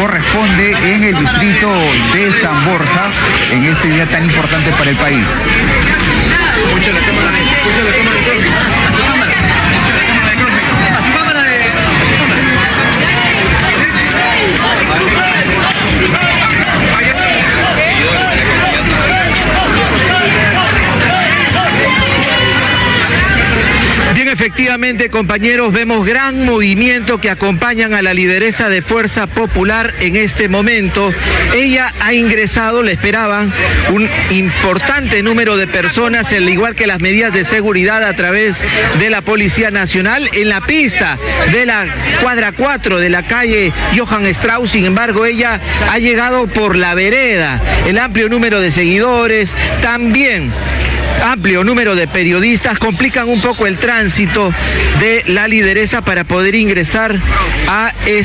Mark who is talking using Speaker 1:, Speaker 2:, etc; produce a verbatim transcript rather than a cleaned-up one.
Speaker 1: corresponde en el distrito de San Borja, en este día tan importante para el país.
Speaker 2: Escucha la cámara de, escucha la cámara de Crónica, a su cámara, escucha la cámara de Crónica, a su cámara de, a su cámara.
Speaker 3: Bien, efectivamente, compañeros, vemos gran movimiento que acompañan a la lideresa de Fuerza Popular en este momento. Ella ha ingresado, le esperaban un importante número de personas, al igual que las medidas de seguridad a través de la Policía Nacional, en la pista de la cuadra cuatro de la calle Johann Strauss. Sin embargo, ella ha llegado por la vereda. El amplio número de seguidores, también amplio número de periodistas complican un poco el tránsito de la lideresa para poder ingresar a este